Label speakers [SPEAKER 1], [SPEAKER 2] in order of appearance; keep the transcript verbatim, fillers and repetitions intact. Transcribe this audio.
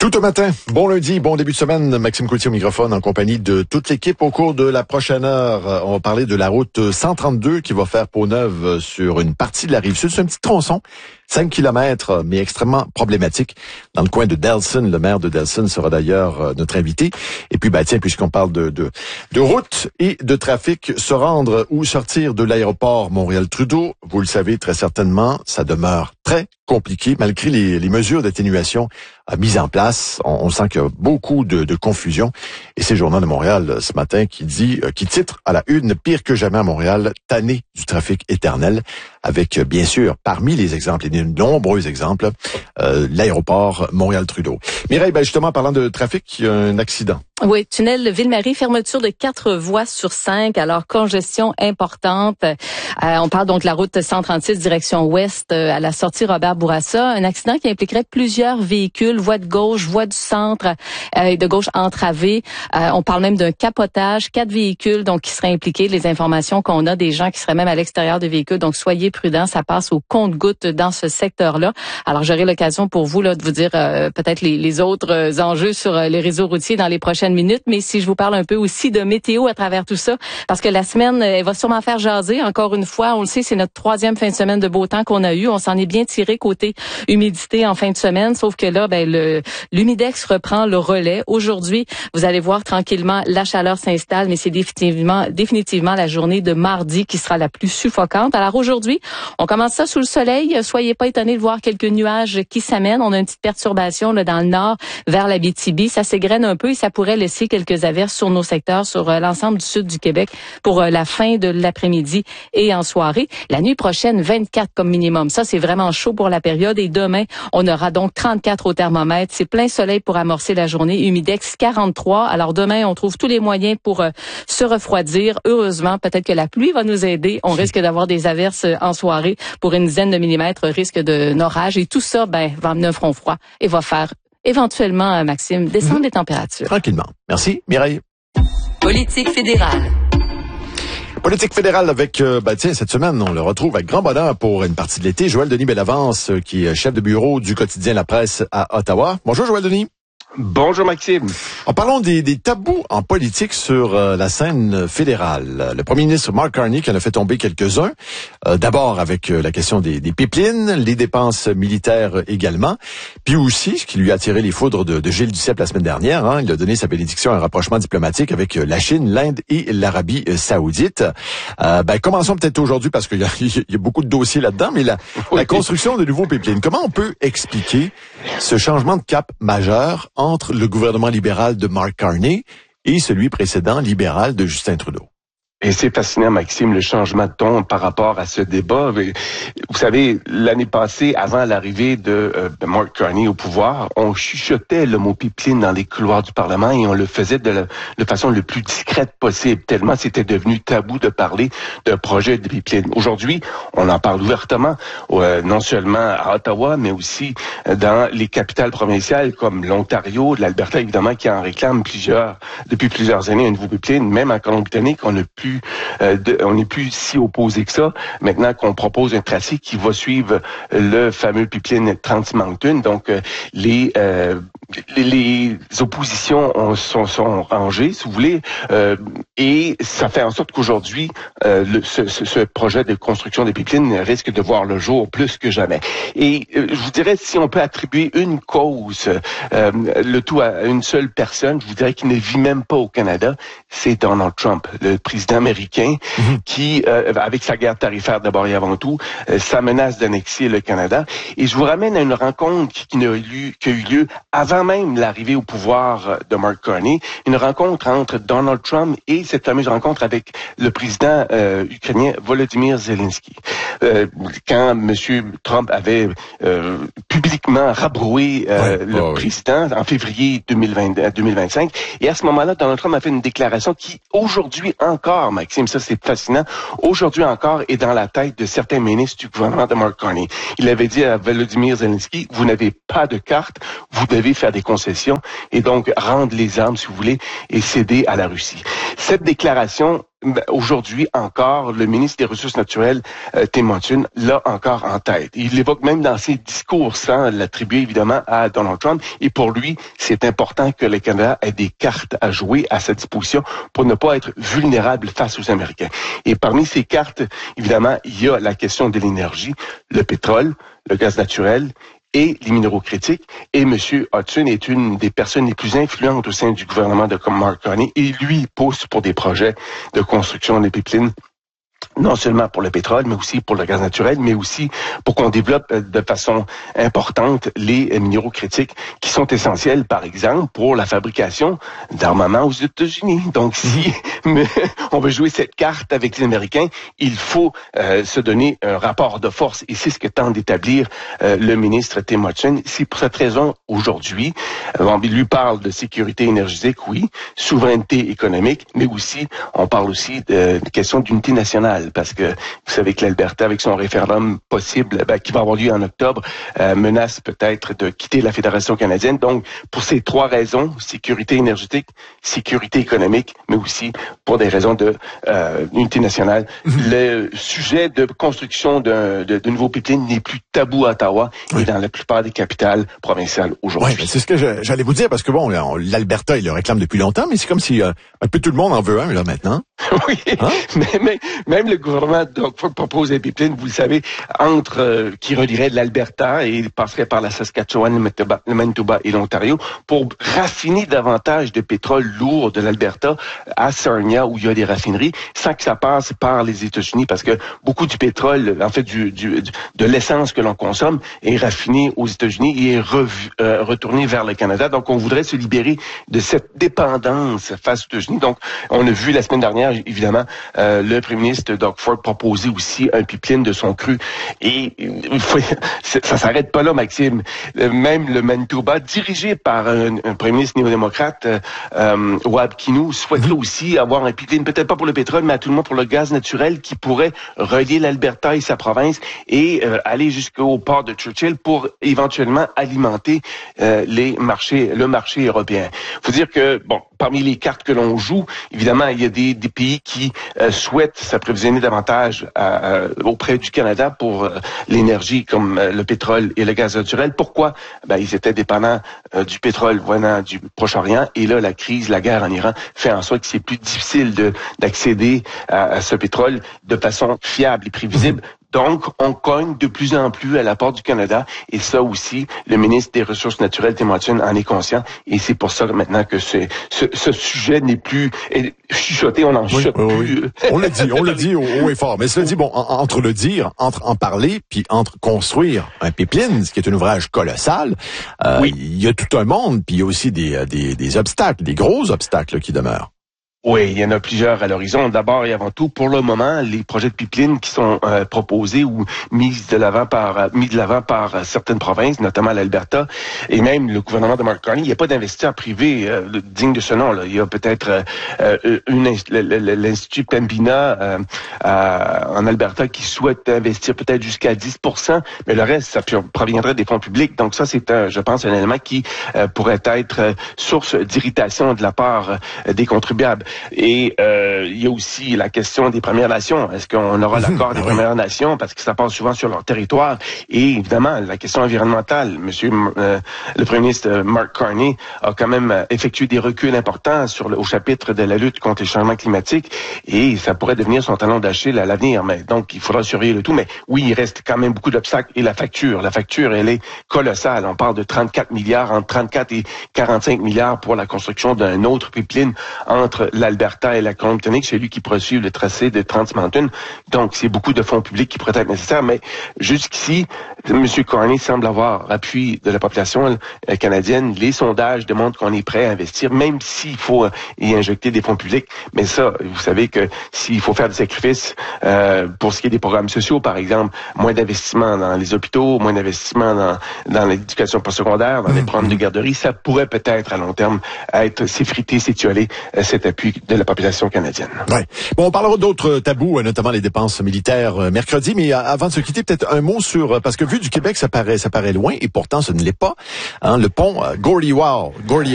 [SPEAKER 1] Tout au matin, bon lundi, bon début de semaine, Maxime Coutier au microphone en compagnie de toute l'équipe. Au cours de la prochaine heure, on va parler de la route cent trente-deux qui va faire Pont-Neuve sur une partie de la Rive-Sud. C'est un petit tronçon, cinq kilomètres, mais extrêmement problématique. Dans le coin de Delson, le maire de Delson sera d'ailleurs notre invité. Et puis, bah tiens, puisqu'on parle de, de, de route et de trafic, se rendre ou sortir de l'aéroport Montréal-Trudeau, vous le savez très certainement, ça demeure très compliqué, malgré les, les mesures d'atténuation mises en place. On, on sent qu'il y a beaucoup de, de confusion. Et c'est le Journal de Montréal ce matin qui dit, euh, qui titre à la une, pire que jamais à Montréal, tanné du trafic éternel, avec euh, bien sûr, parmi les exemples, et de nombreux exemples, euh, l'aéroport Montréal-Trudeau. Mireille, ben justement, parlant de trafic, il y a un accident.
[SPEAKER 2] Oui, tunnel Ville-Marie, fermeture de quatre voies sur cinq, alors congestion importante. Euh, on parle donc de la route cent trente-six direction ouest euh, à la sortie Robert-Bourassa. Un accident qui impliquerait plusieurs véhicules, voie de gauche, voie du centre et euh, de gauche entravée. Euh, on parle même d'un capotage, quatre véhicules donc qui seraient impliqués. Les informations qu'on a des gens qui seraient même à l'extérieur des véhicules, donc soyez prudents, ça passe au compte-gouttes dans ce secteur-là. Alors j'aurai l'occasion pour vous là de vous dire euh, peut-être les, les autres euh, enjeux sur euh, les réseaux routiers dans les prochaines minutes, mais si je vous parle un peu aussi de météo à travers tout ça, parce que la semaine, elle va sûrement faire jaser. Encore une fois, on le sait, c'est notre troisième fin de semaine de beau temps qu'on a eu. On s'en est bien tiré côté humidité en fin de semaine, sauf que là, ben le l'humidex reprend le relais. Aujourd'hui, vous allez voir tranquillement, la chaleur s'installe, mais c'est définitivement définitivement la journée de mardi qui sera la plus suffocante. Alors aujourd'hui, on commence ça sous le soleil. Soyez pas étonnés de voir quelques nuages qui s'amènent. On a une petite perturbation là dans le nord vers l'Abitibi. Ça s'égrène un peu et ça pourrait laisser quelques averses sur nos secteurs, sur euh, l'ensemble du sud du Québec pour euh, la fin de l'après-midi et en soirée. La nuit prochaine, vingt-quatre comme minimum. Ça, c'est vraiment chaud pour la période. Et demain, on aura donc trente-quatre au thermomètre. C'est plein soleil pour amorcer la journée. Humidex quarante-trois. Alors demain, on trouve tous les moyens pour euh, se refroidir. Heureusement, peut-être que la pluie va nous aider. On risque d'avoir des averses en soirée pour une dizaine de millimètres, risque de orage. Et tout ça, ben, va amener un front froid et va faire éventuellement, Maxime, descendre mmh. les températures.
[SPEAKER 1] Tranquillement. Merci, Mireille.
[SPEAKER 3] Politique fédérale.
[SPEAKER 1] Politique fédérale avec, euh, ben tiens, cette semaine, on le retrouve avec grand bonheur pour une partie de l'été. Joël Denis Bellavance, euh, qui est chef de bureau du quotidien La Presse à Ottawa. Bonjour, Joël Denis.
[SPEAKER 4] Bonjour Maxime.
[SPEAKER 1] En parlant des, des tabous en politique sur euh, la scène fédérale. Le premier ministre Mark Carney qui en a fait tomber quelques-uns. Euh, d'abord avec euh, la question des, des pipelines, les dépenses militaires également. Puis aussi, ce qui lui a attiré les foudres de, de Gilles Duceppe la semaine dernière. Hein, il a donné sa bénédiction à un rapprochement diplomatique avec euh, la Chine, l'Inde et l'Arabie euh, saoudite. Euh, ben, commençons peut-être aujourd'hui parce qu'il y a, il y a beaucoup de dossiers là-dedans. Mais la, oui. la construction de nouveaux pipelines. Comment on peut expliquer ce changement de cap majeur entre le gouvernement libéral de Mark Carney et celui précédent libéral de Justin Trudeau?
[SPEAKER 4] Et c'est fascinant, Maxime, le changement de ton par rapport à ce débat. Vous savez, l'année passée, avant l'arrivée de, euh, de Mark Carney au pouvoir, on chuchotait le mot pipeline dans les couloirs du Parlement et on le faisait de la de façon le plus discrète possible, tellement c'était devenu tabou de parler d'un projet de pipeline. Aujourd'hui, on en parle ouvertement, euh, non seulement à Ottawa, mais aussi dans les capitales provinciales comme l'Ontario, l'Alberta, évidemment, qui en réclament plusieurs, depuis plusieurs années, un nouveau pipeline. Même en Colombie-Britannique, on n'a plus Euh, de, on n'est plus si opposé que ça. Maintenant qu'on propose un tracé qui va suivre le fameux pipeline Trans Mountain, donc euh, les, euh, les les oppositions ont, sont, sont rangées, si vous voulez, euh, et ça fait en sorte qu'aujourd'hui, euh, le, ce, ce, ce projet de construction des pipelines risque de voir le jour plus que jamais. Et euh, je vous dirais, si on peut attribuer une cause, euh, le tout à une seule personne, je vous dirais qu'il ne vit même pas au Canada, c'est Donald Trump, le président américain, mmh. qui, euh, avec sa guerre tarifaire d'abord et avant tout, euh, sa menace d'annexer le Canada. Et je vous ramène à une rencontre qui, qui, a, eu, qui a eu lieu avant même l'arrivée au pouvoir de Mark Carney, une rencontre entre Donald Trump et cette fameuse rencontre avec le président euh, ukrainien Volodymyr Zelensky. Euh, quand M. Trump avait euh, publiquement rabroué euh, ouais, le oh, président oui. en février deux mille vingt, deux mille vingt-cinq, et à ce moment-là, Donald Trump a fait une déclaration qui, aujourd'hui encore, Maxime, ça c'est fascinant, aujourd'hui encore est dans la tête de certains ministres du gouvernement de Mark Carney. Il avait dit à Volodymyr Zelensky, vous n'avez pas de carte, vous devez faire des concessions et donc rendre les armes, si vous voulez, et céder à la Russie. Cette déclaration aujourd'hui encore, le ministre des Ressources naturelles, euh, Tim Monson, l'a encore en tête. Il l'évoque même dans ses discours, sans l'attribuer évidemment à Donald Trump. Et pour lui, c'est important que le Canada ait des cartes à jouer à sa disposition pour ne pas être vulnérable face aux Américains. Et parmi ces cartes, évidemment, il y a la question de l'énergie, le pétrole, le gaz naturel et les minéraux critiques. Et M. Hodgson est une des personnes les plus influentes au sein du gouvernement de Mark Carney. Et lui pousse pour des projets de construction des pipelines, non seulement pour le pétrole, mais aussi pour le gaz naturel, mais aussi pour qu'on développe de façon importante les minéraux critiques qui sont essentiels, par exemple, pour la fabrication d'armements aux États-Unis. Donc, si on veut jouer cette carte avec les Américains, il faut euh, se donner un rapport de force. Et c'est ce que tente d'établir euh, le ministre Tim Hodgson. C'est pour cette raison, aujourd'hui, euh, on lui parle de sécurité énergétique, oui, souveraineté économique, mais aussi, on parle aussi de, de question d'unité nationale. Parce que vous savez que l'Alberta, avec son référendum possible, ben, qui va avoir lieu en octobre, euh, menace peut-être de quitter la Fédération canadienne. Donc, pour ces trois raisons, sécurité énergétique, sécurité économique, mais aussi pour des raisons de euh, unité nationale, mm-hmm. le sujet de construction d'un, de, de nouveaux pipelines n'est plus tabou à Ottawa oui. et dans la plupart des capitales provinciales aujourd'hui.
[SPEAKER 1] Oui, c'est ce que je, j'allais vous dire, parce que bon, l'Alberta, il le réclame depuis longtemps, mais c'est comme si euh, un peu tout le monde en veut un, là, maintenant.
[SPEAKER 4] Oui, hein? mais, mais même le gouvernement donc, propose des pipelines, vous le savez, entre euh, qui relierait l'Alberta et passerait par la Saskatchewan, le Manitoba, le Manitoba et l'Ontario pour raffiner davantage de pétrole lourd de l'Alberta à Sarnia où il y a des raffineries, sans que ça passe par les États-Unis, parce que beaucoup du pétrole, en fait, du, du, du de l'essence que l'on consomme est raffiné aux États-Unis et est revu, euh, retourné vers le Canada. Donc, on voudrait se libérer de cette dépendance face aux États-Unis. Donc, on a vu la semaine dernière, évidemment, euh, le premier ministre Doug Ford proposer aussi un pipeline de son cru. Et il faut, ça s'arrête pas là, Maxime. Même le Manitoba, dirigé par un, un premier ministre néo-démocrate, euh, Wab Kinew, souhaiterait aussi avoir un pipeline, peut-être pas pour le pétrole, mais à tout le monde pour le gaz naturel, qui pourrait relier l'Alberta et sa province et euh, aller jusqu'au port de Churchill pour éventuellement alimenter euh, les marchés, le marché européen. Faut dire que, bon, parmi les cartes que l'on joue, évidemment, il y a des, des pays qui euh, souhaitent s'approvisionner davantage euh, auprès du Canada pour euh, l'énergie comme euh, le pétrole et le gaz naturel. Pourquoi? Ben, ils étaient dépendants euh, du pétrole venant du Proche-Orient et là, la crise, la guerre en Iran fait en sorte que c'est plus difficile de, d'accéder à, à ce pétrole de façon fiable et prévisible. Donc, on cogne de plus en plus à la porte du Canada et ça aussi, le ministre des Ressources naturelles, Tim Hodgson, en est conscient et c'est pour ça maintenant que ce, ce, ce sujet n'est plus chuchoté, on n'en
[SPEAKER 1] oui,
[SPEAKER 4] chuchote
[SPEAKER 1] oui,
[SPEAKER 4] plus.
[SPEAKER 1] Oui. On le dit, on le dit haut, haut et fort. Mais cela dit, bon, en, entre le dire, entre en parler, puis entre construire un pipeline, ce qui est un ouvrage colossal, euh, oui. il y a tout un monde, puis il y a aussi des, des, des obstacles, des gros obstacles là, qui demeurent.
[SPEAKER 4] Oui, il y en a plusieurs à l'horizon. D'abord et avant tout, pour le moment, les projets de pipeline qui sont euh, proposés ou mis de l'avant par euh, mis de l'avant par euh, certaines provinces, notamment l'Alberta, et même le gouvernement de Mark Carney, il n'y a pas d'investisseurs privés euh, digne de ce nom. Là. Il y a peut-être euh, une l'Institut Pembina euh, euh, en Alberta qui souhaite investir peut-être jusqu'à dix pour cent, mais le reste, ça proviendrait des fonds publics. Donc ça, c'est, un, je pense, un élément qui euh, pourrait être euh, source d'irritation de la part euh, des contribuables. Et euh, il y a aussi la question des Premières Nations. Est-ce qu'on aura l'accord des Premières Nations? Parce que ça passe souvent sur leur territoire. Et évidemment, la question environnementale. Monsieur euh, le Premier ministre Mark Carney a quand même effectué des reculs importants sur le, au chapitre de la lutte contre les changements climatiques. Et ça pourrait devenir son talon d'Achille à l'avenir. Mais donc, il faudra surveiller le tout. Mais oui, il reste quand même beaucoup d'obstacles. Et la facture, la facture, elle est colossale. On parle de trente-quatre milliards, entre trente-quatre et quarante-cinq milliards pour la construction d'un autre pipeline entre l'Alberta et la Colombie-Britannique, celui qui poursuit le tracé de Trans Mountain. Donc, c'est beaucoup de fonds publics qui pourraient être nécessaires, mais jusqu'ici, M. Carney semble avoir appui de la population canadienne. Les sondages démontrent qu'on est prêt à investir, même s'il faut y injecter des fonds publics. Mais ça, vous savez que s'il faut faire des sacrifices euh, pour ce qui est des programmes sociaux, par exemple, moins d'investissement dans les hôpitaux, moins d'investissement dans, dans l'éducation postsecondaire, dans les programmes de garderie, ça pourrait peut-être à long terme être s'effriter, s'étioler cet appui de la population canadienne.
[SPEAKER 1] Ouais. Bon, on parlera d'autres tabous, notamment les dépenses militaires euh, mercredi, mais avant de se quitter, peut-être un mot sur, parce que vu du Québec, ça paraît, ça paraît loin, et pourtant ce ne l'est pas, hein, le pont euh, Gordie Howe, Gordie